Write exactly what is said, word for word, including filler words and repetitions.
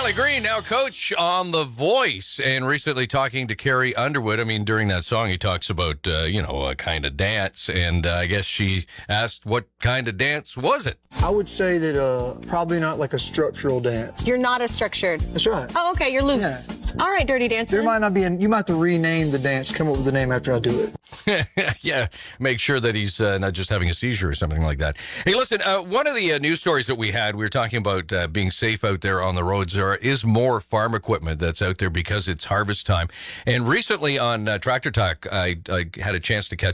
Charlie Green, now coach on The Voice, and recently talking to Carrie Underwood. I mean, during that song, he talks about, uh, you know, a kind of dance, and uh, I guess she asked what kind of dance was it? I would say that uh, probably not like a structural dance. You're not as structured. That's right. Oh, okay, you're loose. Yeah. All right, Dirty Dancing. There might not be, an, you might have to rename the dance, come up with the name after I do it. Yeah, make sure that he's uh, not just having a seizure or something like that. Hey, listen, uh, one of the uh, news stories that we had, we were talking about uh, being safe out there on the roads. There is more farm equipment that's out there because it's harvest time. And recently on uh, Tractor Talk, I, I had a chance to catch